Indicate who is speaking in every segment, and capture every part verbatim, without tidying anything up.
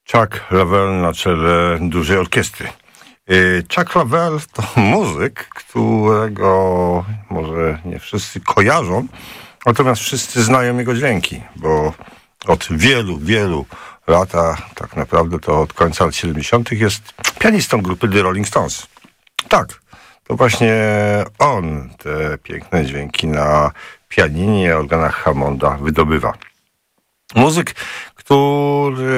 Speaker 1: Chuck Leavell na czele dużej orkiestry. Chuck Leavell to muzyk, którego może nie wszyscy kojarzą, natomiast wszyscy znają jego dźwięki, bo od wielu, wielu lat, a tak naprawdę to od końca lat siedemdziesiątych jest pianistą grupy The Rolling Stones. Tak, to właśnie on te piękne dźwięki na pianinie, organach Hammonda wydobywa. Muzyk, który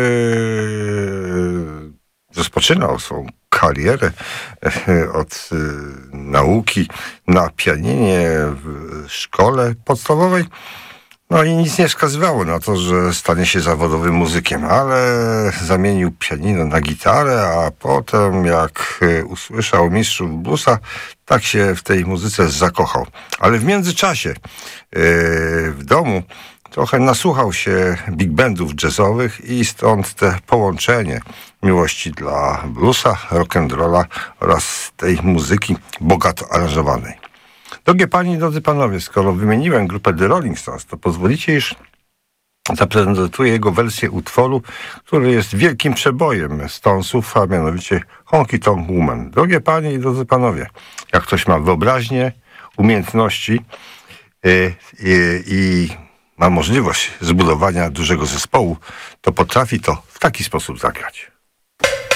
Speaker 1: rozpoczynał swą karierę od nauki na pianinie w szkole podstawowej, no i nic nie wskazywało na to, że stanie się zawodowym muzykiem, ale zamienił pianino na gitarę, a potem jak usłyszał mistrzów bluesa, tak się w tej muzyce zakochał. Ale w międzyczasie w domu trochę nasłuchał się big bandów jazzowych i stąd te połączenie miłości dla bluesa, rock'n'rolla oraz tej muzyki bogato aranżowanej. Drogie panie i drodzy panowie, skoro wymieniłem grupę The Rolling Stones, to pozwolicie, iż zaprezentuję jego wersję utworu, który jest wielkim przebojem Stonesów, a mianowicie Honky Tonk Woman. Drogie panie i drodzy panowie, jak ktoś ma wyobraźnię, umiejętności yy, yy, i ma możliwość zbudowania dużego zespołu, to potrafi to w taki sposób zagrać.